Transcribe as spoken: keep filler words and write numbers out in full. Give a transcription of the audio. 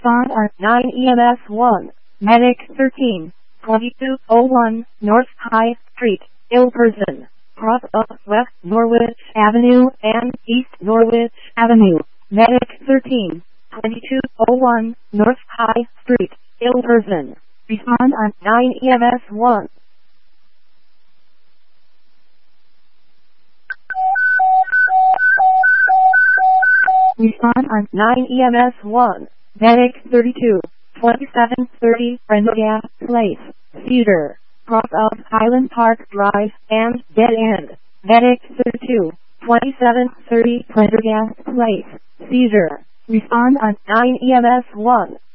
Respond on nine E M S one. Medic thirteen, twenty-two oh one, North High Street, ill person. Cross of West Norwich Avenue and East Norwich Avenue. Medic thirteen, twenty-two oh one, North High Street, ill person. Respond on nine E M S one. Respond on nine E M S one. Medic thirty-two, twenty-seven thirty, Prendergast Place, Cedar, cross of Highland Park Drive and Dead End. Medic thirty-two, twenty-seven thirty, Prendergast Place, Cedar. Respond on nine E M S one.